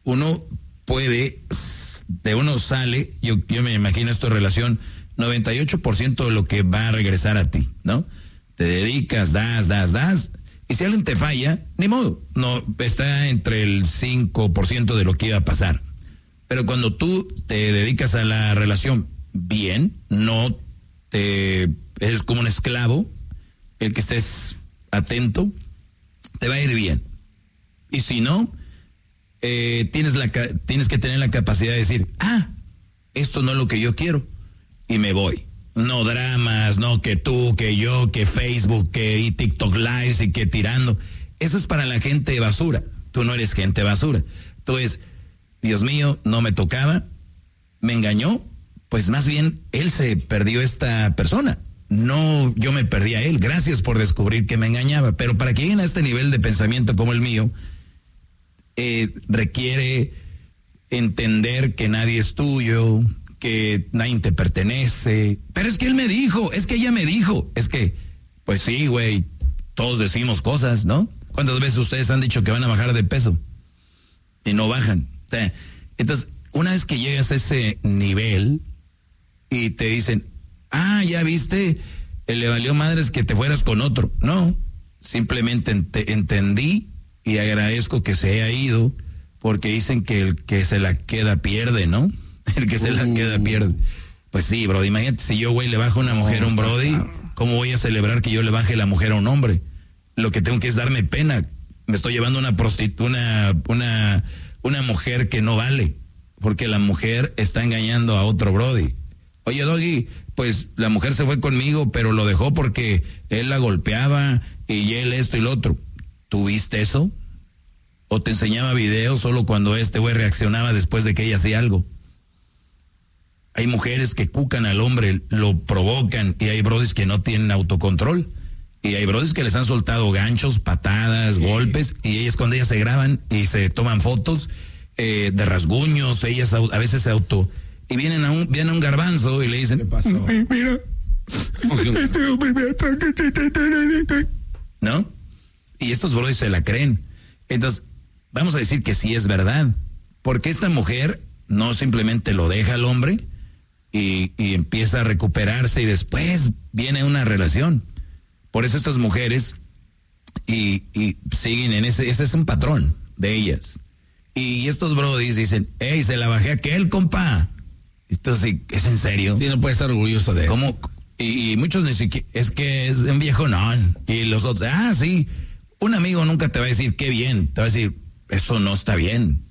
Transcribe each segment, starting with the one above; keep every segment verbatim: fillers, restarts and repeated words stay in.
uno puede, de uno sale, yo, yo me imagino esta relación, noventa y ocho por ciento de lo que va a regresar a ti, ¿no? Te dedicas, das, das, das, y si alguien te falla, ni modo, no, está entre el cinco por ciento de lo que iba a pasar. Pero cuando tú te dedicas a la relación bien, no te eres como un esclavo, el que estés atento, te va a ir bien. Y si no, eh, tienes la tienes que tener la capacidad de decir, ah, esto no es lo que yo quiero, y me voy. No dramas, no que tú, que yo, que Facebook, que y TikTok Lives y que tirando. Eso es para la gente basura. Tú no eres gente basura. Tú es, Dios mío, no me tocaba, me engañó, pues más bien él se perdió esta persona. No, yo me perdí a él. Gracias por descubrir que me engañaba. Pero para que lleguen a este nivel de pensamiento como el mío, eh, requiere entender que nadie es tuyo, que nadie te pertenece. Pero es que él me dijo, es que ella me dijo. Es que, pues sí, güey, todos decimos cosas, ¿no? ¿Cuántas veces ustedes han dicho que van a bajar de peso y no bajan? O sea, entonces, una vez que llegas a ese nivel y te dicen, ah, ya viste, le valió madres que te fueras con otro. No, simplemente ent- entendí y agradezco que se haya ido, porque dicen que el que se la queda pierde, ¿no? El que se uh. la queda pierde. Pues sí, Brody, imagínate, si yo, güey, le bajo una mujer a un Brody, ¿cómo voy a celebrar que yo le baje la mujer a un hombre? Lo que tengo que es darme pena. Me estoy llevando una prostituta, una, una, una mujer que no vale, porque la mujer está engañando a otro Brody. Oye, Doggy, pues la mujer se fue conmigo, pero lo dejó porque él la golpeaba y él esto y lo otro. ¿Tú viste eso? ¿O te enseñaba videos solo cuando este güey reaccionaba después de que ella hacía algo? Hay mujeres que cucan al hombre, lo provocan, y hay brodis que no tienen autocontrol. Y hay brodis que les han soltado ganchos, patadas, sí. golpes, y ellas cuando ellas se graban y se toman fotos eh, de rasguños, ellas a veces se auto... Y vienen a un, viene un garbanzo y le dicen, ¿qué pasó? Mira, este hombre me ataca. ¿No? Y estos brodis se la creen. Entonces, vamos a decir que sí es verdad. Porque esta mujer no simplemente lo deja al hombre y, y empieza a recuperarse y después viene una relación. Por eso estas mujeres y, y siguen en ese, ese es un patrón de ellas. Y estos brodis dicen, hey, se la bajé a aquel, compa. Esto sí, ¿es en serio? Sí, no puede estar orgulloso de eso. ¿Cómo? Y, y muchos ni siquiera, es que es un viejo no. Y los otros, ah, sí. Un amigo nunca te va a decir, qué bien. Te va a decir, eso no está bien.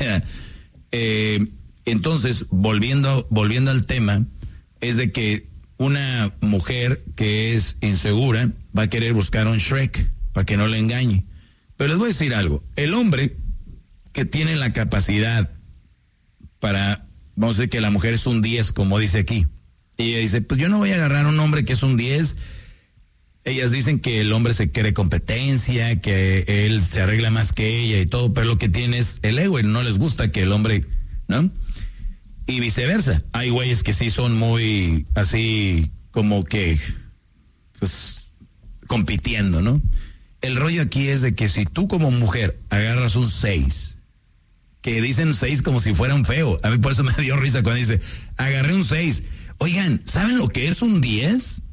eh, entonces, volviendo, volviendo al tema, es de que una mujer que es insegura va a querer buscar un Shrek para que no le engañe. Pero les voy a decir algo. El hombre que tiene la capacidad para... Vamos a decir que la mujer es un diez, como dice aquí. Y ella dice, pues yo no voy a agarrar a un hombre que es un diez. Ellas dicen que el hombre se cree competencia, que él se arregla más que ella y todo, pero lo que tiene es el ego y no les gusta que el hombre, ¿no? Y viceversa. Hay güeyes que sí son muy así como que, pues, compitiendo, ¿no? El rollo aquí es de que si tú como mujer agarras un seis... que dicen seis como si fuera un feo. A mí por eso me dio risa cuando dice, agarré un seis. Oigan, ¿saben lo que es un diez?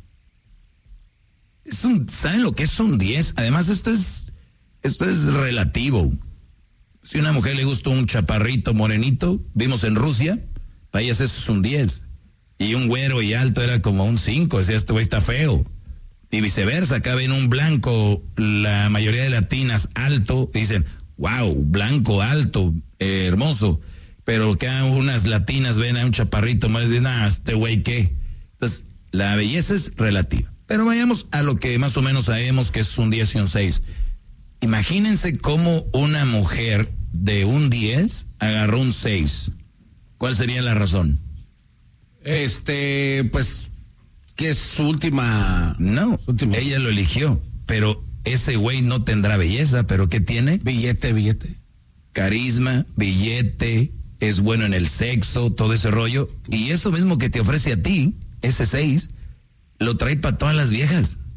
Es un, ¿saben lo que es un diez? Además, esto es, esto es relativo. Si a una mujer le gusta un chaparrito morenito, vimos en Rusia, para ellas eso es un diez. Y un güero y alto era como un cinco, o sea, este güey está feo. Y viceversa, acá ven un blanco, la mayoría de latinas alto, dicen, wow, blanco, alto, eh, hermoso. Pero que unas latinas ven a un chaparrito más y dicen, ah, este güey, ¿qué? Entonces, la belleza es relativa. Pero vayamos a lo que más o menos sabemos que es un diez y un seis. Imagínense cómo una mujer de un diez agarró un seis. ¿Cuál sería la razón? Este, pues, que es su última... No, su última. Ella lo eligió, pero... ese güey no tendrá belleza, pero ¿qué tiene? Billete, billete. Carisma, billete, es bueno en el sexo, todo ese rollo. Y eso mismo que te ofrece a ti, ese seis, lo trae para todas las viejas.